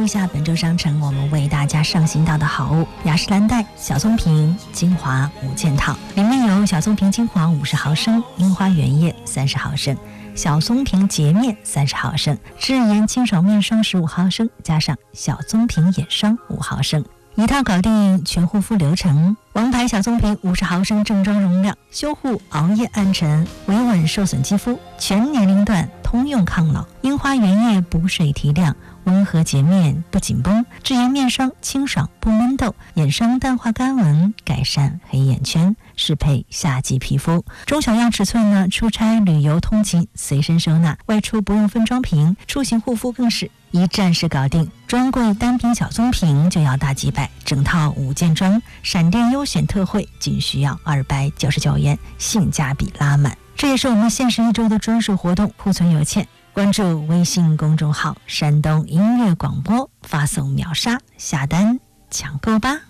下本周商城我们为大家上行到的好物：雅诗兰黛小棕瓶精华5件套，里面有小棕瓶精华50毫升、樱花原液30毫升、小棕瓶洁面30毫升、智妍清爽面霜15毫升，加上小棕瓶眼霜5毫升，一套搞定全护肤流程。王牌小棕瓶50毫升正装容量，修护熬夜暗沉、维稳受损肌肤，全年龄段通用抗老。樱花原液补水提亮，温和洁面不紧绷，智妍面霜清爽不闷痘，眼霜淡化干纹，改善黑眼圈，适配夏季皮肤。中小样尺寸呢，出差旅游通勤随身收纳，外出不用分装瓶，出行护肤更是一站式搞定。专柜单瓶小棕瓶就要大几百，整套5件装，闪电优选特惠仅需要299元，性价比拉满。这也是我们限时1周的专属活动，库存有限。关注微信公众号山东音乐广播，发送秒杀下单抢购吧。